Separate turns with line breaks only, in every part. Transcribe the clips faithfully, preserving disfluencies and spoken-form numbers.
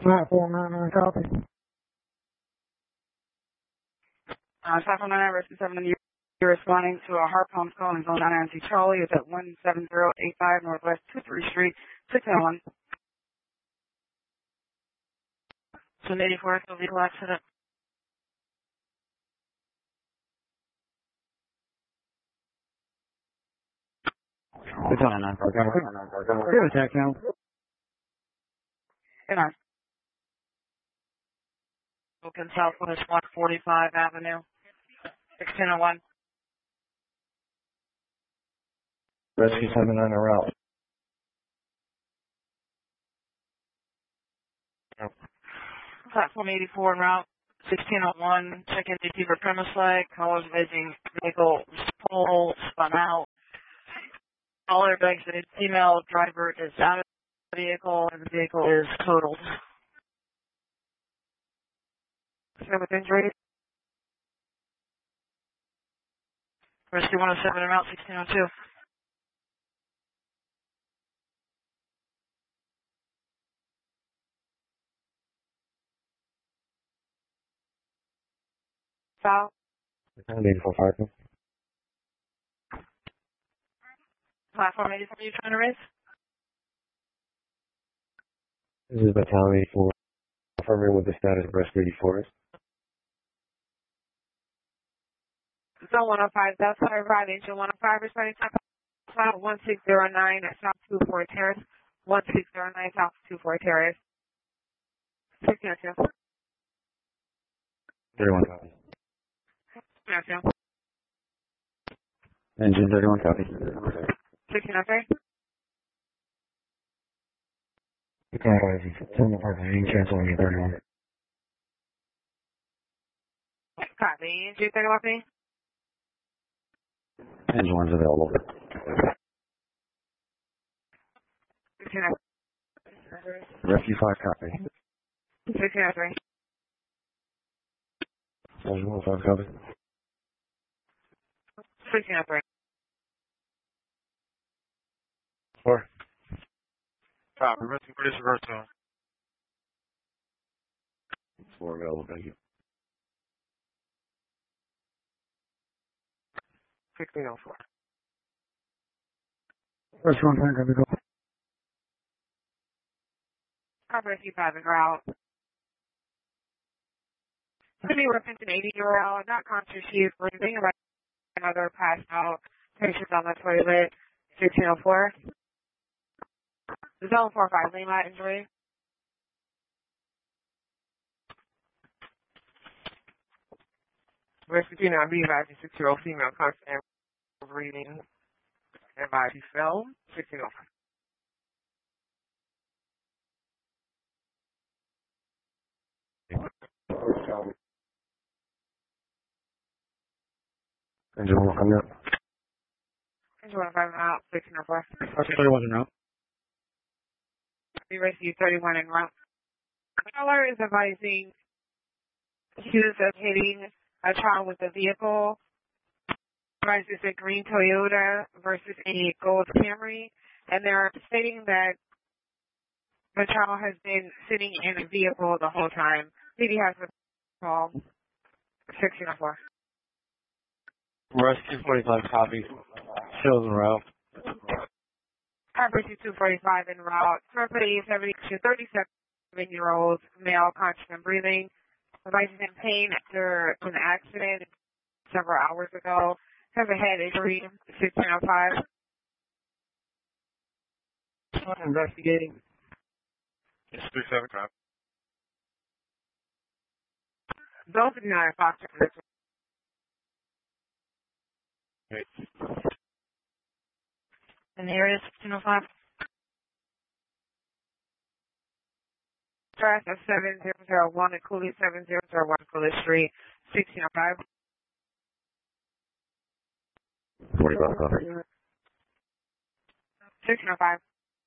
Flat four nine nine, copy.
Uh, five four nine nine, rescue seven, you're you're responding to a heart pump call in zone nine nine two Charlie. It's at one seven zero eight five Northwest two three Street, six oh one. So eighty-four, so vehicle accident.
It's on a nine four, cover. Give a check now.
Good night. Open Southwest one forty-five Avenue, sixteen oh one.
Rescue seven nine en route.
Platform eighty-four en route, sixteen oh one. Check in receiver premise flag. Callers visiting vehicle pole spun out. Caller exited. Female driver is out of the vehicle and the vehicle is totaled. So with injuries. Rescue one oh seven en route, sixteen oh two. South.
eighty-four five.
Platform eighty-four, you trying to raise?
This is Battalion eighty-four. Confirming with the status of Rescue eighty-four.
Zone one oh five, South Side Five, Angel one oh five, responding to South one six zero nine at South two four Terrace, one six zero nine South two four Terrace. sixteen oh two.
thirty-one copy.
sixteen oh two.
Engine thirty-one copy.
sixteen oh three.
You can't always send the parking, canceling thirty-one.
Copy. Did you take off me?
Engine one's available.
sixteen oh three.
Rescue five copy.
sixteen oh three.
Engine one five copy.
sixteen oh three.
Four.
Copy. Rescue British Roberto.
Four available, thank you.
sixteen oh four.
First one, thank you. Go.
Copy Rescue five en route. Could be reference an eighty-year-old, not conscious, she's breathing, about another passed out, patients on the toilet, sixteen oh four. Zone four five, Lima, injury.
Rescue two nine B, advising six-year-old female constant breathing, advised he fell, sixteen oh five.
Engine one coming up.
Engine one five out, sixteen oh four.
thirty-one in route.
We rescue thirty-one en route. Caller is advising accused of hitting a child with a vehicle. Advises a green Toyota versus a gold Camry, and they're stating that the child has been sitting in a vehicle the whole time. C D has a call. sixteen oh four.
Rescue forty-five copy. Shows en route.
Rescue two forty-five en route. Somebody seventy-two, thirty-seven-year-old male conscious and breathing. Advises in pain after an accident several hours ago. Has a head injury. sixteen oh five.
Investigating.
It's three seven copy.
Those are not foster. In the area sixteen oh five. Stress of seven zero zero one at Cooley, seven zero zero one Cooley Street, sixteen oh five.
forty-five copy.
sixteen oh five.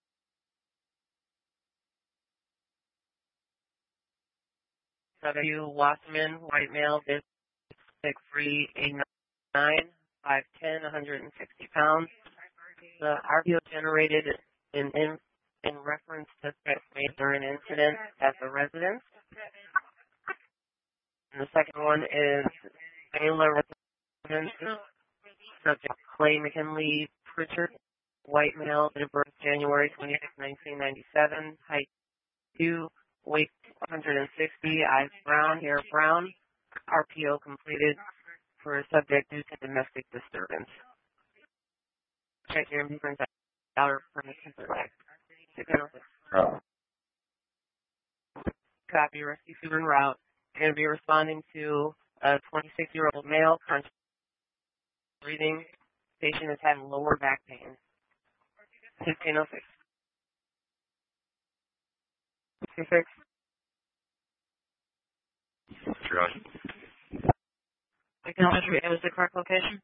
W. Wasserman, white male, six three eight nine, five ten, one hundred sixty pounds. The R P O generated an in reference to threats made during an incident at the residence. And the second one is Baylor residence, subject Clay McKinley Pritchard, white male, date of birth January twenty-sixth, nineteen ninety-seven, height two, weight one hundred sixty, eyes brown, hair brown, R P O completed for a subject due to domestic disturbance. Check your difference dollar permission for life.
Oh.
Copy, rescue super en route. Going to be responding to a twenty-six-year-old male, conscious breathing. Patient is having lower back pain. fifteen oh six. fifty-six.
Triage.
Acknowledge it was the correct location.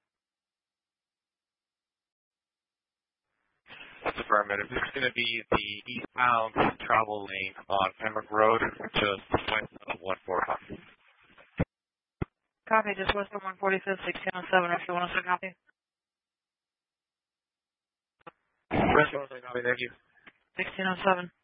That's affirmative. This is going to be the eastbound travel lane on Pembroke Road, just west of one forty-five.
Copy, just west of one forty-fifth, sixteen oh seven, if you want us to copy.
Rest of the copy, thank you.
sixteen oh seven.